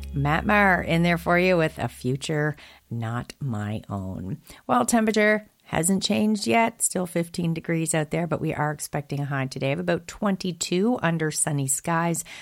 Matt Maher in there for you with A Future Not My Own. Well, temperature hasn't changed yet. Still 15 degrees out there, but we are expecting a high today of about 22 under sunny skies.